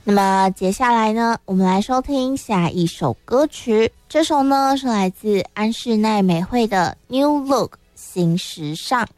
那么接下来呢，我们来收听下一首歌曲。这首呢是来自安室奈美惠的《New Look》新时尚。